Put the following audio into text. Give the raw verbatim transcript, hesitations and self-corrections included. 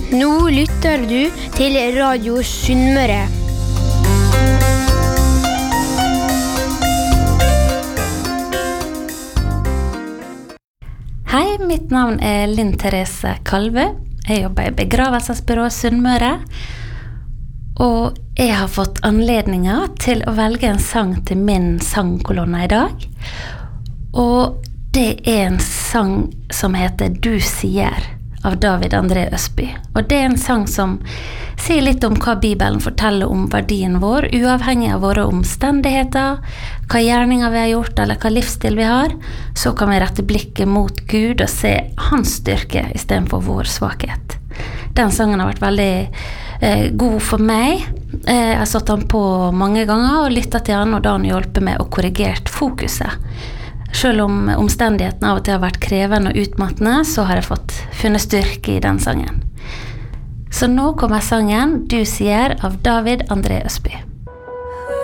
Nå lytter du til Radio Sunnmøre. Hei, mitt navn er Linn Therese Kalve. Jeg jobber i begravelsesbyrå Sunnmøre. Og jeg har fått anledninger til å velge en sang til min sangkolonne i dag. Og det er en sang som heter «Du sier» av David André Østby. Og det er en sang som sier litt om hva Bibelen forteller om verdien vår, uavhengig av våre omstendigheter, hva gjerninger vi har gjort, eller hva livsstil vi har, så kan vi rette blikket mot Gud og se hans styrke i stedet for vår svakhet. Den sangen har vært veldig eh, god for meg. Eh, jeg har satt den på mange ganger og lyttet til han, og da han hjelper meg å korrigert fokuset. Selv om omstendighetene av og til har vært krevende og utmattende, så har jeg fått funnet styrke i den sangen. Så nå kommer sangen «Du sier» av David André Østby.